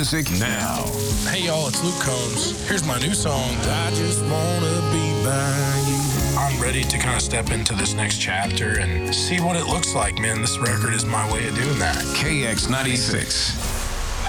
music now. Hey y'all, it's Luke Combs. Here's my new song, I Just Wanna Be By You. I'm ready to kind of step into this next chapter and see what it looks like, man. This record is my way of doing that. KX96.